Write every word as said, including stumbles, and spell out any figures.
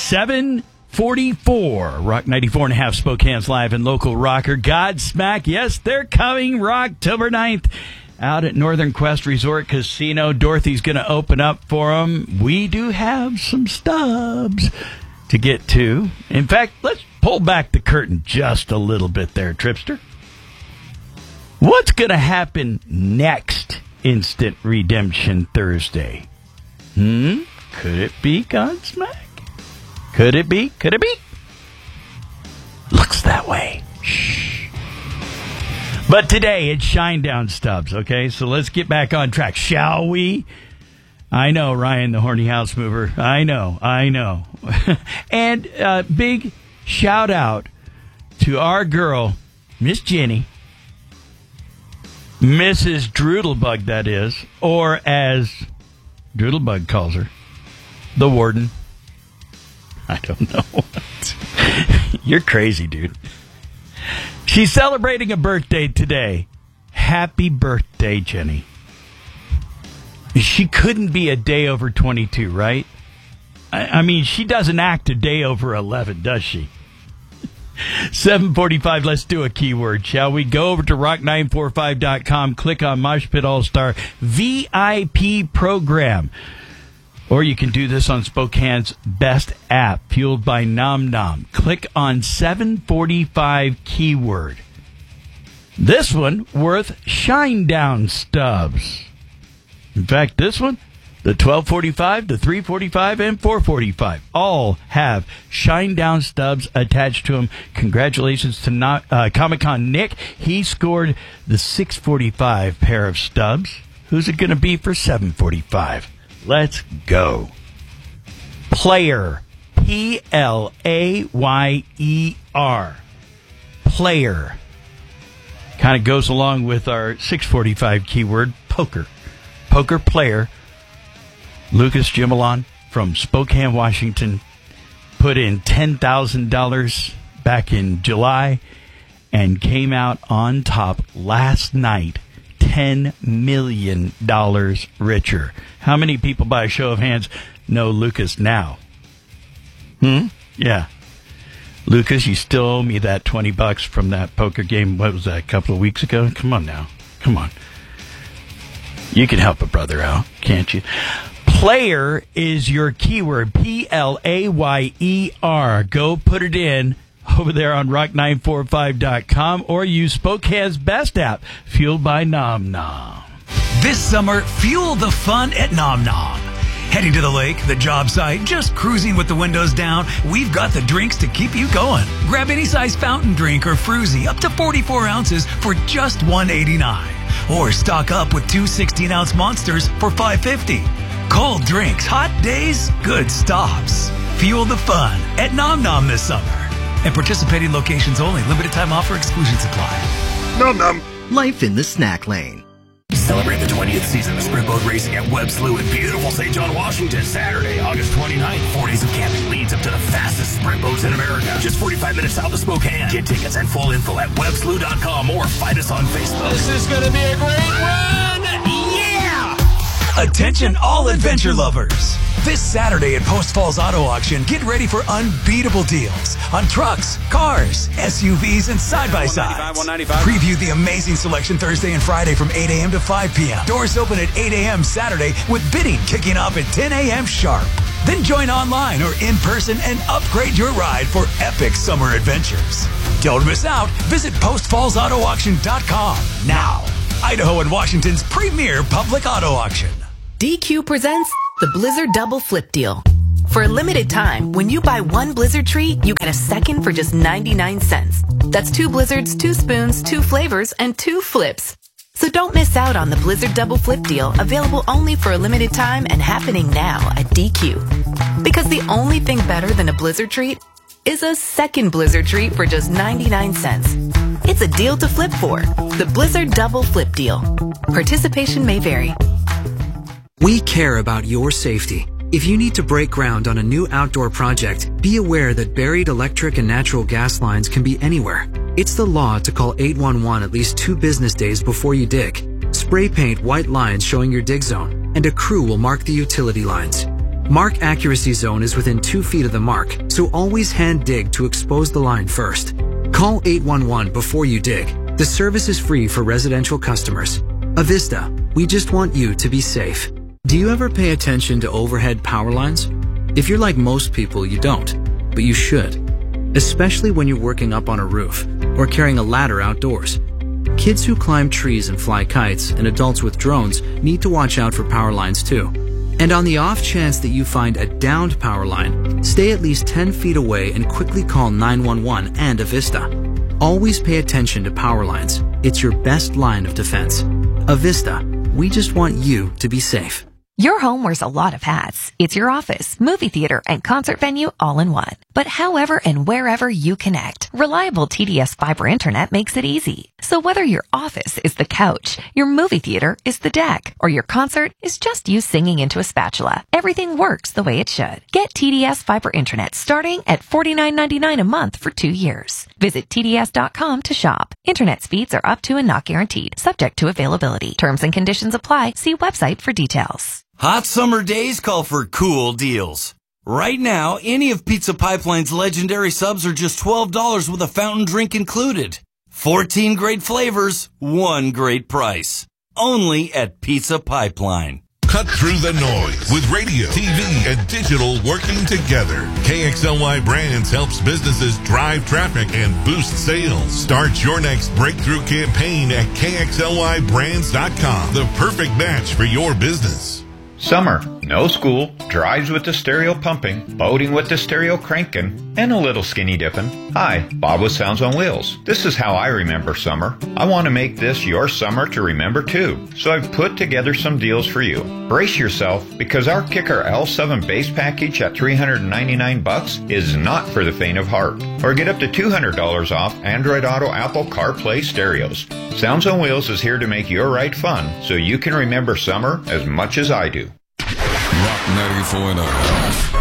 seven forty-four. Rock ninety-four and a half, Spokane's live and local rocker. Godsmack, yes, they're coming. October ninth out at Northern Quest Resort Casino. Dorothy's going to open up for them. We do have some stubs to get to. In fact, let's pull back the curtain just a little bit there, Tripster. What's going to happen next Instant Redemption Thursday? Hmm? Could it be Godsmack? Could it be? Could it be? Looks that way. Shh. But today it's Shinedown Stubs, okay? So let's get back on track, shall we? I know, Ryan, the horny house mover. I know, I know. And uh, big shout out to our girl, Miss Jenny, Missus Droodlebug, that is, or as Droodlebug calls her, the warden. I don't know what. You're crazy, dude. She's celebrating a birthday today. Happy birthday, Jenny. She couldn't be a day over twenty-two, right? I, I mean, she doesn't act a day over eleven, does she? seven forty-five, let's do a keyword, shall we? Go over to rock nine forty-five dot com, click on Mosh Pit All-Star V I P program. Or you can do this on Spokane's best app, fueled by Nom Nom. Click on seven forty-five keyword. This one worth Shinedown Stubs. In fact, this one, the twelve forty-five, the three forty-five, and four forty-five all have Shinedown Stubs attached to them. Congratulations to not, uh, Comic-Con Nick. He scored the six forty-five pair of stubs. Who's it going to be for seven forty-five? Let's go. Player. P L A Y E R. Player. Kind of goes along with our six forty-five keyword, poker. Poker player. Lucas Gimelon from Spokane, Washington, put in ten thousand dollars back in July and came out on top last night, ten million dollars richer. How many people, by a show of hands, know Lucas now? Hmm? Yeah. Lucas, you still owe me that twenty bucks from that poker game. What was that, a couple of weeks ago? Come on now. Come on. You can help a brother out, can't you? Player is your keyword. P L A Y E R. Go put it in over there on rock nine forty-five dot com or use Spokane's best app, fueled by Nom Nom. This summer, fuel the fun at Nom Nom. Heading to the lake, the job site, just cruising with the windows down, we've got the drinks to keep you going. Grab any size fountain drink or fruzy up to forty-four ounces for just one eighty-nine. Or stock up with two sixteen-ounce monsters for five fifty. Cold drinks, hot days, good stops. Fuel the fun at Nom Nom this summer. And participating locations only. Limited time offer, exclusions apply. Nom Nom. Life in the snack lane. Celebrate the twentieth season of sprint boat racing at Webb Slough in beautiful Saint John, Washington, Saturday, August twenty-ninth. Four days of camping leads up to the fastest sprint boats in America. Just forty-five minutes south of Spokane. Get tickets and full info at web slough dot com or find us on Facebook. This is going to be a great run! Yeah! Attention all adventure lovers. This Saturday at Post Falls Auto Auction, get ready for unbeatable deals on trucks, cars, S U Vs, and side-by-sides. Preview the amazing selection Thursday and Friday from eight a.m. to five p.m. Doors open at eight a.m. Saturday with bidding kicking off at ten a.m. sharp. Then join online or in person and upgrade your ride for epic summer adventures. Don't miss out. Visit post falls auto auction dot com now. Idaho and Washington's premier public auto auction. D Q presents the Blizzard Double Flip Deal. For a limited time, when you buy one Blizzard treat, you get a second for just ninety-nine cents. That's two Blizzards, two spoons, two flavors, and two flips. So don't miss out on the Blizzard Double Flip Deal, available only for a limited time and happening now at D Q. Because the only thing better than a Blizzard treat is a second Blizzard treat for just ninety-nine cents. It's a deal to flip for. The Blizzard Double Flip Deal. Participation may vary. We care about your safety. If you need to break ground on a new outdoor project, be aware that buried electric and natural gas lines can be anywhere. It's the law to call eight one one at least two business days before you dig. Spray paint white lines showing your dig zone, and a crew will mark the utility lines. Mark accuracy zone is within two feet of the mark, so always hand dig to expose the line first. Call eight one one before you dig. The service is free for residential customers. Avista, we just want you to be safe. Do you ever pay attention to overhead power lines? If you're like most people, you don't, but you should. Especially when you're working up on a roof or carrying a ladder outdoors. Kids who climb trees and fly kites and adults with drones need to watch out for power lines too. And on the off chance that you find a downed power line, stay at least ten feet away and quickly call nine one one and Avista. Always pay attention to power lines. It's your best line of defense. Avista, we just want you to be safe. Your home wears a lot of hats. It's your office, movie theater, and concert venue all in one. But however and wherever you connect, reliable T D S fiber internet makes it easy. So whether your office is the couch, your movie theater is the deck, or your concert is just you singing into a spatula, everything works the way it should. Get T D S fiber internet starting at forty-nine ninety-nine a month for two years. Visit T D S dot com to shop. Internet speeds are up to and not guaranteed, subject to availability. Terms and conditions apply. See website for details. Hot summer days call for cool deals. Right now, any of Pizza Pipeline's legendary subs are just twelve dollars with a fountain drink included. fourteen great flavors, one great price. Only at Pizza Pipeline. Cut through the noise with radio, T V, and digital working together. K X L Y Brands helps businesses drive traffic and boost sales. Start your next breakthrough campaign at K X L Y brands dot com. The perfect match for your business. Summer, no school, drives with the stereo pumping, boating with the stereo cranking, and a little skinny dipping. Hi, Bob with Sounds on Wheels. This is how I remember summer. I want to make this your summer to remember too, so I've put together some deals for you. Brace yourself, because our Kicker L seven base package at three hundred ninety-nine bucks is not for the faint of heart. Or get up to two hundred dollars off Android Auto Apple CarPlay stereos. Sounds on Wheels is here to make your ride fun, so you can remember summer as much as I do. Rock ninety-four and a half.